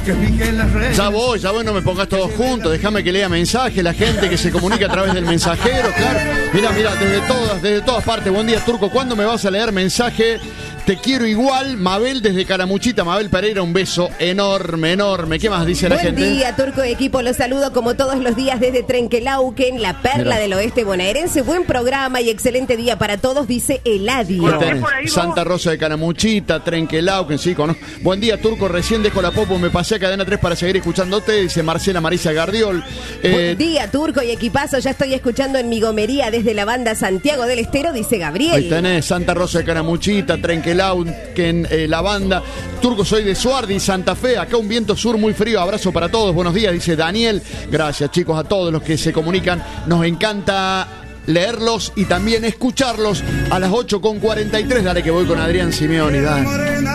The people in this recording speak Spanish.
Ya voy, no me pongas todos juntos. Déjame que lea mensaje, la gente que se comunica a través del mensajero, claro. Mira, desde todas partes. Buen día, Turco. ¿Cuándo me vas a leer mensaje? Te quiero igual, Mabel desde Caramuchita, Mabel Pereira, un beso enorme. ¿Qué más dice la gente? Buen día, Turco equipo, los saludo como todos los días desde Trenquelauquen, la perla del oeste bonaerense. Buen programa y excelente día para todos, dice Eladio. Santa Rosa de Caramuchita, Trenquelauquen, sí, conozco. Buen día, Turco, recién dejo la popo, me pasé a Cadena 3 para seguir escuchándote, dice Marcela Marisa Gardiol. Buen día, Turco y equipazo, ya estoy escuchando en mi gomería desde la banda Santiago del Estero, dice Gabriel. Ahí tenés, Santa Rosa de Caramuchita, Trenquelauquen, la banda. Turco, soy de Suardi, Santa Fe, acá un viento sur muy frío, abrazo para todos, buenos días, dice Daniel. Gracias, chicos, a todos los que se comunican, nos encanta leerlos y también escucharlos a las 8:43. Dale que voy con Adrián Simeoni, dale.